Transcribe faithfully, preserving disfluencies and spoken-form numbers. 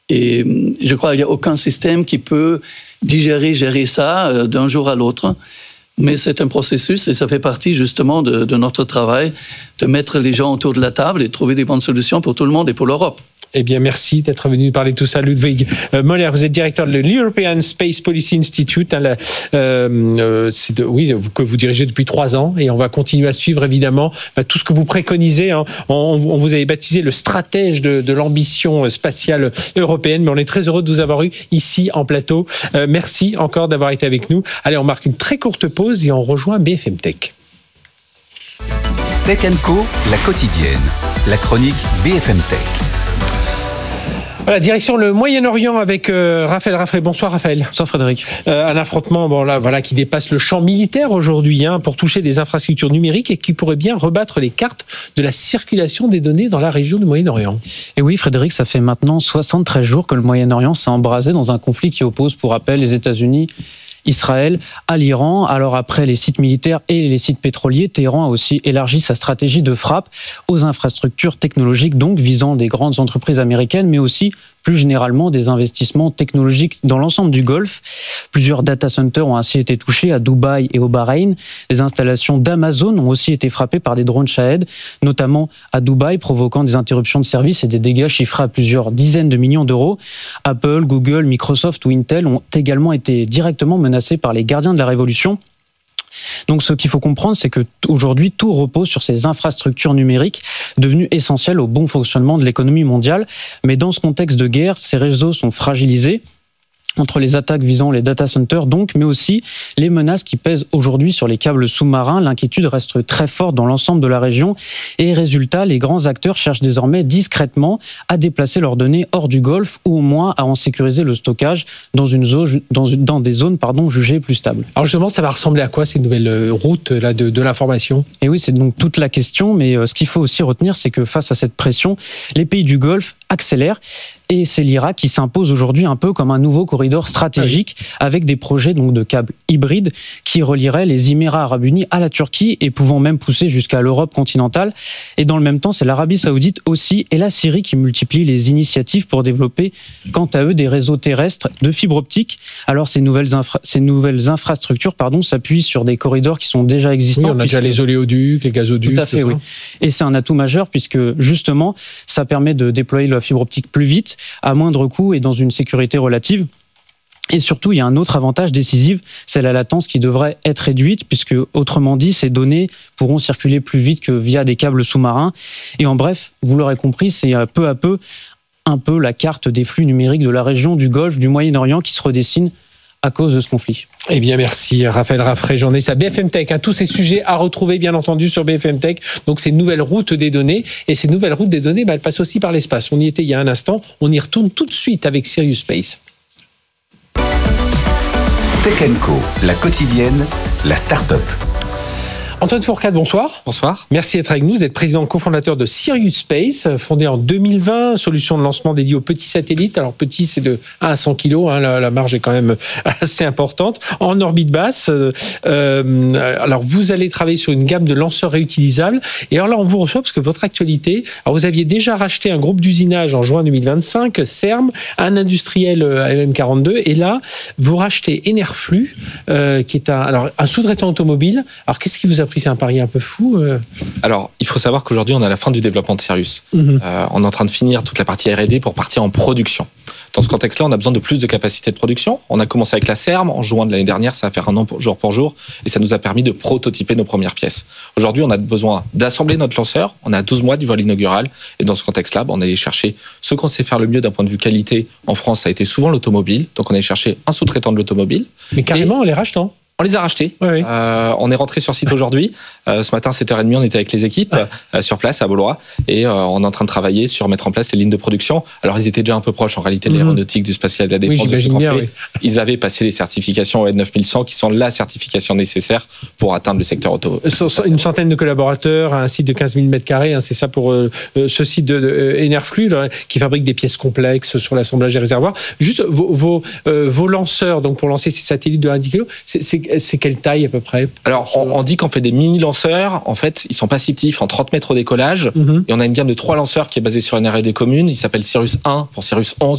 Et je crois qu'il n'y a aucun système qui peut digérer, gérer ça d'un jour à l'autre. Mais c'est un processus et ça fait partie justement de, de notre travail, de mettre les gens autour de la table et de trouver des bonnes solutions pour tout le monde et pour l'Europe. Eh bien, merci d'être venu parler de tout ça, Ludwig euh, Moller. Vous êtes directeur de l'European Space Policy Institute, hein, la, euh, euh, c'est de, oui, que vous dirigez depuis trois ans, et on va continuer à suivre évidemment bah, tout ce que vous préconisez. Hein. On, on vous avait baptisé le stratège de, de l'ambition spatiale européenne, mais on est très heureux de vous avoir eu ici en plateau. Euh, merci encore d'avoir été avec nous. Allez, on marque une très courte pause et on rejoint B F M Tech. Tech and Co, la quotidienne, la chronique B F M Tech. Voilà, direction le Moyen-Orient avec euh, Raphaël Raffray. Bonsoir Raphaël. Bonsoir Frédéric. Euh, un affrontement bon, là, voilà, qui dépasse le champ militaire aujourd'hui hein, pour toucher des infrastructures numériques et qui pourrait bien rebattre les cartes de la circulation des données dans la région du Moyen-Orient. Et oui Frédéric, ça fait maintenant soixante-treize jours que le Moyen-Orient s'est embrasé dans un conflit qui oppose pour rappel les États-Unis, Israël à l'Iran. Alors après les sites militaires et les sites pétroliers, Téhéran a aussi élargi sa stratégie de frappe aux infrastructures technologiques, donc visant des grandes entreprises américaines, mais aussi plus généralement des investissements technologiques dans l'ensemble du Golfe. Plusieurs data centers ont ainsi été touchés à Dubaï et au Bahreïn. Les installations d'Amazon ont aussi été frappées par des drones Shahed, notamment à Dubaï, provoquant des interruptions de service et des dégâts chiffrés à plusieurs dizaines de millions d'euros. Apple, Google, Microsoft ou Intel ont également été directement menacés par les gardiens de la révolution. Donc ce qu'il faut comprendre, c'est que aujourd'hui tout repose sur ces infrastructures numériques devenues essentielles au bon fonctionnement de l'économie mondiale. Mais dans ce contexte de guerre, ces réseaux sont fragilisés entre les attaques visant les data centers, donc, mais aussi les menaces qui pèsent aujourd'hui sur les câbles sous-marins. L'inquiétude reste très forte dans l'ensemble de la région et résultat, les grands acteurs cherchent désormais discrètement à déplacer leurs données hors du Golfe ou au moins à en sécuriser le stockage dans, une zone, dans, dans des zones pardon, jugées plus stables. Alors justement, ça va ressembler à quoi ces nouvelles routes là, de, de l'information ? Et oui, c'est donc toute la question, mais euh, ce qu'il faut aussi retenir, c'est que face à cette pression, les pays du Golfe accélèrent. Et c'est l'Irak qui s'impose aujourd'hui un peu comme un nouveau corridor stratégique oui. avec des projets donc, de câbles hybrides qui relieraient les Émirats arabes unis à la Turquie et pouvant même pousser jusqu'à l'Europe continentale. Et dans le même temps, c'est l'Arabie saoudite aussi et la Syrie qui multiplient les initiatives pour développer, quant à eux, des réseaux terrestres de fibre optique. Alors ces nouvelles, infra- ces nouvelles infrastructures pardon, s'appuient sur des corridors qui sont déjà existants. Oui, on a déjà les oléoducs, les gazoducs. Tout à fait, oui. Et c'est un atout majeur puisque justement, ça permet de déployer la fibre optique plus vite, à moindre coût et dans une sécurité relative. Et surtout, il y a un autre avantage décisif, c'est la latence qui devrait être réduite, puisque, autrement dit, ces données pourront circuler plus vite que via des câbles sous-marins. Et en bref, vous l'aurez compris, c'est peu à peu un peu la carte des flux numériques de la région du Golfe, du Moyen-Orient qui se redessine à cause de ce conflit. Eh bien, merci Raphaël Raffray, journaliste à B F M Tech. Hein, tous ces sujets à retrouver, bien entendu, sur B F M Tech. Donc, ces nouvelles routes des données. Et ces nouvelles routes des données, bah, elles passent aussi par l'espace. On y était il y a un instant. On y retourne tout de suite avec Sirius Space. Tech and Co, la quotidienne, la start-up. Antoine Fourcade, bonsoir. Bonsoir. Merci d'être avec nous. Vous êtes président cofondateur de Sirius Space, fondé en deux mille vingt, solution de lancement dédiée aux petits satellites. Alors petit, c'est de un à cent kilos, hein, la, la marge est quand même assez importante. En orbite basse, euh, alors vous allez travailler sur une gamme de lanceurs réutilisables. Et alors là, on vous reçoit parce que votre actualité, alors vous aviez déjà racheté un groupe d'usinage en juin deux mille vingt-cinq, CERM, un industriel A M quarante-deux, et là, vous rachetez Enerflux, euh, qui est un, alors, un sous-traitant automobile. Alors qu'est-ce qui vous a pris? C'est un pari un peu fou. Euh... Alors, il faut savoir qu'aujourd'hui, on est à la fin du développement de Sirius. Mm-hmm. Euh, on est en train de finir toute la partie R et D pour partir en production. Dans ce contexte-là, on a besoin de plus de capacité de production. On a commencé avec la CERM en juin de l'année dernière, ça va faire un an pour, jour pour jour, et ça nous a permis de prototyper nos premières pièces. Aujourd'hui, on a besoin d'assembler notre lanceur. On est à douze mois du vol inaugural, et dans ce contexte-là, on est allé chercher ce qu'on sait faire le mieux d'un point de vue qualité. En France, ça a été souvent l'automobile, donc on est allé chercher un sous-traitant de l'automobile. Mais carrément, et... en les rachetant. On les a rachetés. Oui, oui. Euh, on est rentré sur site aujourd'hui. Euh, ce matin, sept heures trente, on était avec les équipes euh, sur place à Beaulois. Et euh, on est en train de travailler sur mettre en place les lignes de production. Alors, ils étaient déjà un peu proches, en réalité, de l'aéronautique, du spatial, de la défense. Oui, j'imagine bien, oui. Ils avaient passé les certifications O N neuf mille cent, qui sont la certification nécessaire pour atteindre le secteur auto. Une centaine de collaborateurs, un site de quinze mille mètres carrés. Hein, c'est ça pour euh, ce site de, de Enerflux, là, qui fabrique des pièces complexes sur l'assemblage des réservoirs. Juste, vos, vos, euh, vos lanceurs, donc pour lancer ces satellites de un à dix kilos, c'est, c'est, c'est quelle taille à peu près? Alors, on, on dit qu'on fait des mini-lanceurs. En fait, ils sont pas si petits, ils font trente mètres au décollage. Mm-hmm. Et on a une gamme de trois lanceurs qui est basée sur une R et D commune. Il s'appelle Sirius un pour Sirius onze.